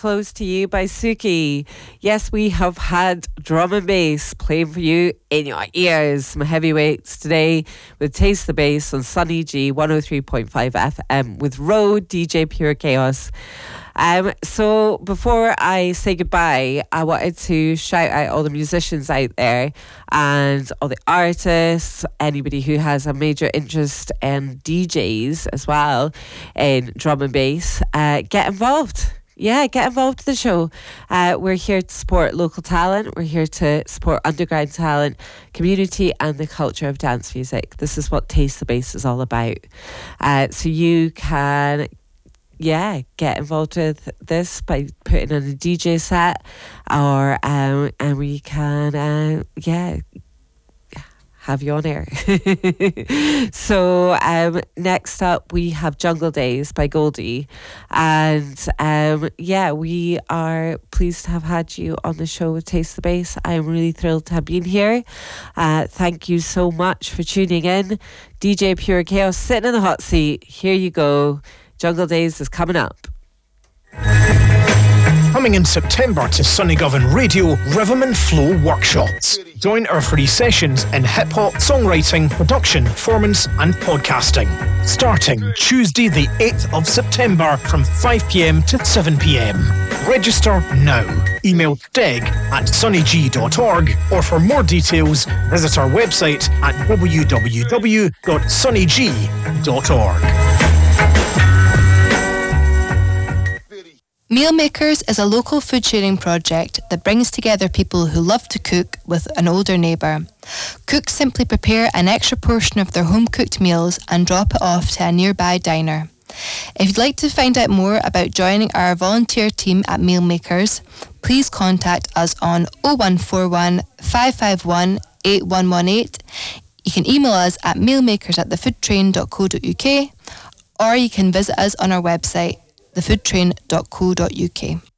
Close to You by Suki. Yes, we have had drum and bass playing for you in your ears. Some heavyweights today with Taste the Bass on Sunny G 103.5 FM with Road, DJ Pure Chaos. So before I say goodbye, I wanted to shout out all the musicians out there and all the artists, anybody who has a major interest in DJs as well in drum and bass. Get involved. Yeah, get involved with the show. We're here to support local talent. We're here to support underground talent, community and the culture of dance music. This is what Taste the Bass is all about. So you can get involved with this by putting on a DJ set, or and we can have you on air. So next up we have Jungle Days by Goldie, and we are pleased to have had you on the show with Taste the Bass. I'm really thrilled to have been here. Thank you so much for tuning in. DJ Pure Chaos sitting in the hot seat. Here you go. Jungle Days is coming up. Coming in September to Sunnygovern Radio Rhythm and Flow Workshops. Join our free sessions in hip-hop, songwriting, production, performance and podcasting. Starting Tuesday the 8th of September from 5pm to 7pm. Register now. Email deg@sunnyg.org, or for more details visit our website at www.sunnyg.org. Meal Makers is a local food sharing project that brings together people who love to cook with an older neighbour. Cooks simply prepare an extra portion of their home-cooked meals and drop it off to a nearby diner. If you'd like to find out more about joining our volunteer team at Meal Makers, please contact us on 0141 551 8118. You can email us at mealmakers@thefoodtrain.co.uk, or you can visit us on our website, thefoodtrain.co.uk.